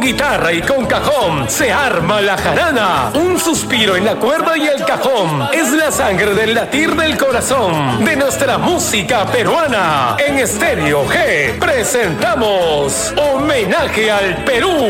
guitarra y con cajón se arma la jarana. Un suspiro en la cuerda y el cajón es la sangre del latir del corazón de nuestra música peruana. En Estéreo G presentamos Homenaje al Perú.